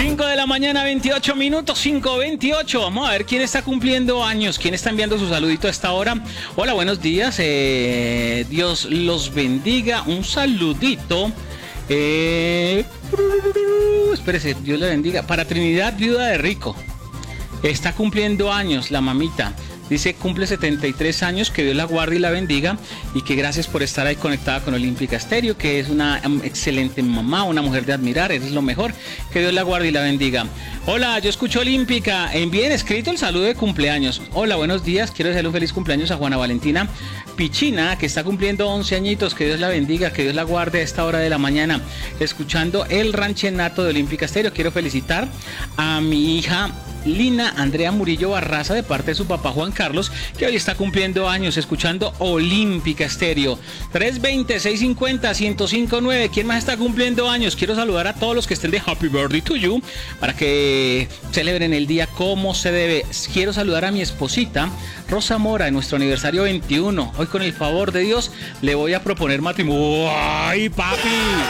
5 de la mañana, 28 minutos, 5:28. Vamos a ver quién está cumpliendo años, quién está enviando su saludito a esta hora. Hola, buenos días. Dios los bendiga. Un saludito. Espérese, Dios le bendiga. Para Trinidad, viuda de Rico. Está cumpliendo años la mamita. Dice, cumple 73 años, que Dios la guarde y la bendiga y que gracias por estar ahí conectada con Olímpica Estéreo, que es una excelente mamá, una mujer de admirar, eres lo mejor, que Dios la guarde y la bendiga. Hola, yo escucho Olímpica, envíen escrito el saludo de cumpleaños. Hola, buenos días, quiero desearle un feliz cumpleaños a Juana Valentina Pichina, que está cumpliendo 11 añitos, que Dios la bendiga, que Dios la guarde a esta hora de la mañana, escuchando el ranchenato de Olímpica Estéreo. Quiero felicitar a mi hija Lina Andrea Murillo Barraza de parte de su papá Juan Carlos, que hoy está cumpliendo años, escuchando Olímpica Estéreo. 320-650-1059. ¿Quién más está cumpliendo años? Quiero saludar a todos los que estén de Happy Birthday to You para que celebren el día como se debe. Quiero saludar a mi esposita Rosa Mora en nuestro aniversario 21. Hoy, con el favor de Dios, le voy a proponer matrimonio. ¡Ay, papi!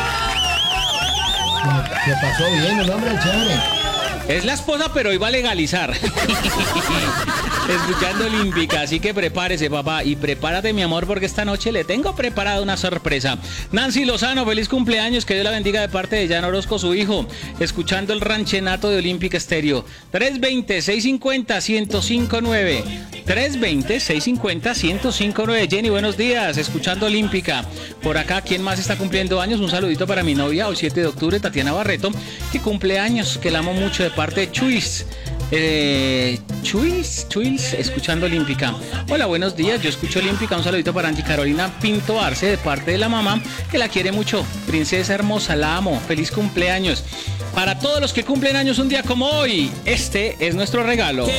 ¿Qué pasó? Bien, el hombre chévere. Es la esposa, pero iba a legalizar. Escuchando Olímpica, así que prepárese, papá, y prepárate, mi amor, porque esta noche le tengo preparada una sorpresa. Nancy Lozano, feliz cumpleaños, que Dios la bendiga de parte de Jan Orozco, su hijo, escuchando el ranchenato de Olímpica Estéreo. 320-650-1059. 320-650-1059. Jenny, buenos días, escuchando Olímpica. Por acá, ¿quién más está cumpliendo años? Un saludito para mi novia, hoy 7 de octubre, Tatiana Barreto, que cumple años, que la amo mucho, de parte de Chuis. Chuis, escuchando Olímpica. Hola, buenos días, yo escucho Olímpica. Un saludito para Angie Carolina Pinto Arce, de parte de la mamá, que la quiere mucho. Princesa hermosa, la amo. Feliz cumpleaños. Para todos los que cumplen años un día como hoy, este es nuestro regalo.